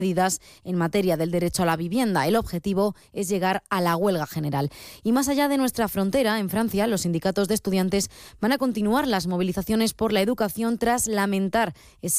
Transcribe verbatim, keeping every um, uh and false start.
medidas en materia del derecho a la vivienda. El objetivo es llegar a la huelga general. Y más allá de nuestra frontera, en Francia, los sindicatos de estudiantes van a continuar las movilizaciones por la educación tras lamentar esa